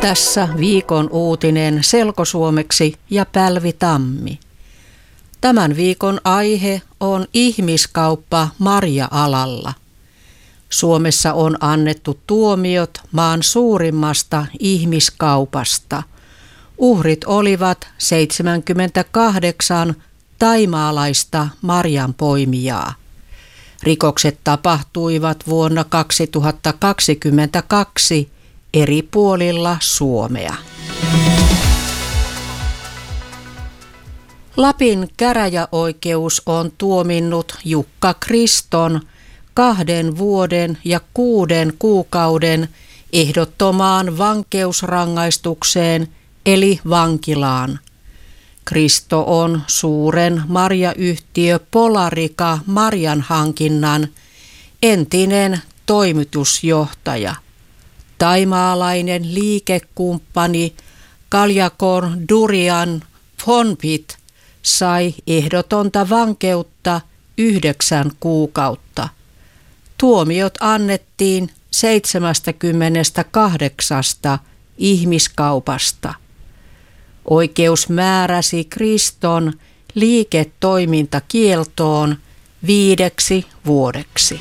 Tässä viikon uutinen selkosuomeksi ja Pälvi Tammi. Tämän viikon aihe on ihmiskauppa marja-alalla. Suomessa on annettu tuomiot maan suurimmasta ihmiskaupasta. Uhrit olivat 78 thaimaalaista marjanpoimijaa. Rikokset tapahtuivat vuonna 2022 eri puolilla Suomea. Lapin käräjäoikeus on tuominnut Jukka Kriston 2 vuoden ja 6 kuukauden ehdottomaan vankeusrangaistukseen eli vankilaan. Kristo on suuren marjayhtiö Polarica marjanhankinnan entinen toimitusjohtaja. Thaimaalainen liikekumppani Kaljakon Durian Phonpit sai ehdotonta vankeutta 9 kuukautta. Tuomiot annettiin 78 ihmiskaupasta. Oikeus määräsi Kriston liiketoimintakieltoon 5 vuodeksi.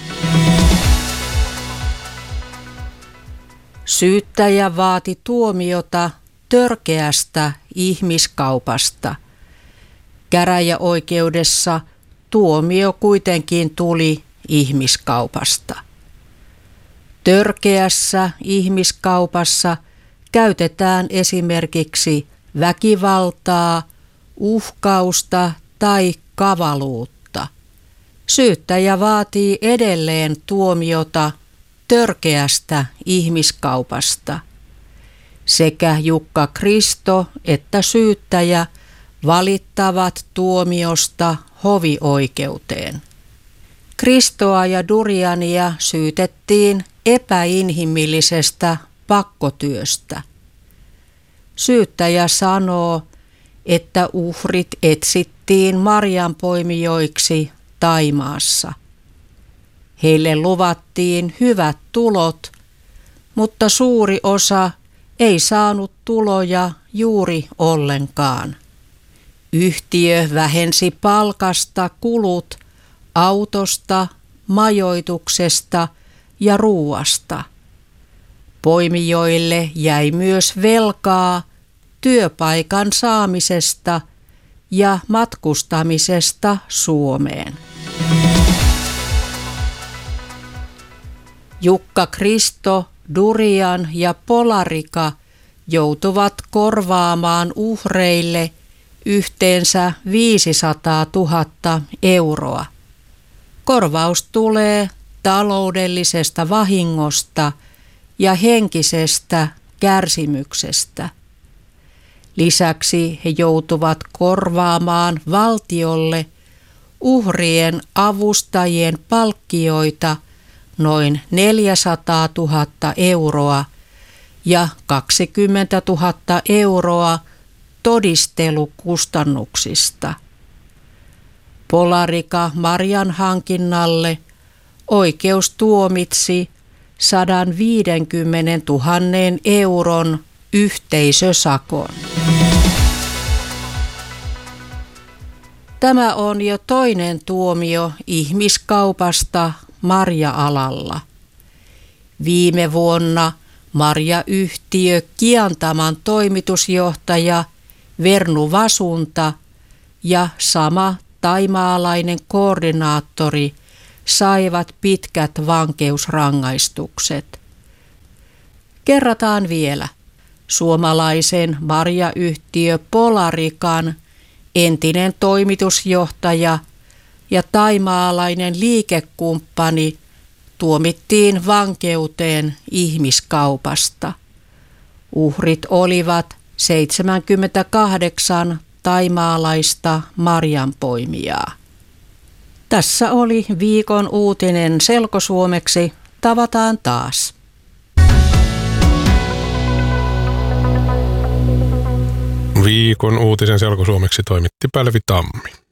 Syyttäjä vaati tuomiota törkeästä ihmiskaupasta. Käräjäoikeudessa tuomio kuitenkin tuli ihmiskaupasta. Törkeässä ihmiskaupassa käytetään esimerkiksi väkivaltaa, uhkausta tai kavaluutta. Syyttäjä vaatii edelleen tuomiota törkeästä ihmiskaupasta. Sekä Jukka Kristo että syyttäjä valittavat tuomiosta hovioikeuteen. Kristoa ja Duriania syytettiin epäinhimillisestä pakkotyöstä. Syyttäjä sanoo, että uhrit etsittiin marjanpoimijoiksi Thaimaassa. Heille luvattiin hyvät tulot, mutta suuri osa ei saanut tuloja juuri ollenkaan. Yhtiö vähensi palkasta kulut autosta, majoituksesta ja ruuasta. Poimijoille jäi myös velkaa työpaikan saamisesta ja matkustamisesta Suomeen. Jukka Kristo, Durian ja Polarica joutuvat korvaamaan uhreille yhteensä 500 000 euroa. Korvaus tulee taloudellisesta vahingosta ja henkisestä kärsimyksestä. Lisäksi he joutuvat korvaamaan valtiolle uhrien avustajien palkkioita noin 400 000 euroa ja 20 000 euroa todistelukustannuksista. Polarica marjanhankinnalle oikeus tuomitsi 150 000 euron yhteisösakon. Tämä on jo toinen tuomio ihmiskaupasta marja-alalla. Viime vuonna marjayhtiö Kiantaman toimitusjohtaja Vernu Vasunta ja sama thaimaalainen koordinaattori saivat pitkät vankeusrangaistukset. Kerrataan vielä. Suomalaisen marjayhtiö Polarican entinen toimitusjohtaja ja thaimaalainen liikekumppani tuomittiin vankeuteen ihmiskaupasta. Uhrit olivat 78 thaimaalaista marjanpoimijaa. Tässä oli viikon uutinen selkosuomeksi. Tavataan taas. Viikon uutisen selkosuomeksi toimitti Pälvi Tammi.